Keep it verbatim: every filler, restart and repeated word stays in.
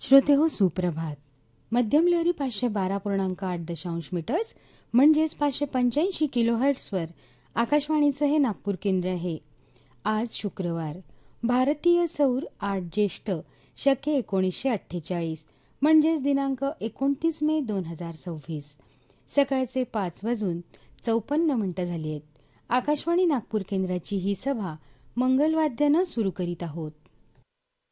श्रोते हो, सुप्रभात. मध्यम लहरी पाचशे बारा पूर्णांक आठ दशांश मीटर्स म्हणजेच पाचशे पंच्याऐंशी किलो हर्ट्सवर आकाशवाणीचं हे नागपूर केंद्र आहे. आज शुक्रवार, भारतीय सौर आठ ज्येष्ठ शके एकोणीसशे अठ्ठेचाळीस म्हणजेच दिनांक एकोणतीस मे दोन हजार सव्वीस. सकाळचे पाच वाजून चौपन्न मिनिटं झाली आहेत. आकाशवाणी नागपूर केंद्राची ही सभा मंगलवाद्यानं सुरू करीत आहोत.